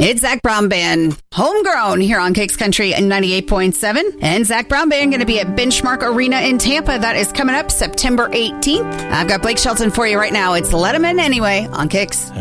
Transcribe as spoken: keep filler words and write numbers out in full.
It's Zach Brown Band, homegrown here on Kicks Country ninety-eight point seven. And Zach Brown Band going to be at Benchmark Arena in Tampa. That is coming up September eighteenth. I've got Blake Shelton for you right now. It's Let 'em In Anyway on Kicks.